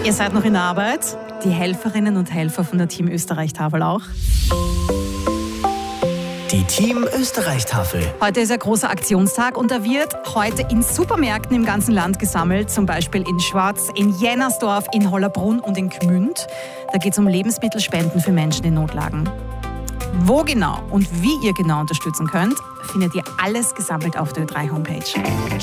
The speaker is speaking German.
Ihr seid noch in Arbeit, die Helferinnen und Helfer von der Team Österreich-Tafel auch. Die Team Österreich-Tafel. Heute ist ein großer Aktionstag und da wird heute in Supermärkten im ganzen Land gesammelt, zum Beispiel in Schwaz, in Jennersdorf, in Hollabrunn und in Gmünd. Da geht es um Lebensmittelspenden für Menschen in Notlagen. Wo genau und wie ihr genau unterstützen könnt, findet ihr alles gesammelt auf der Ö3-Homepage.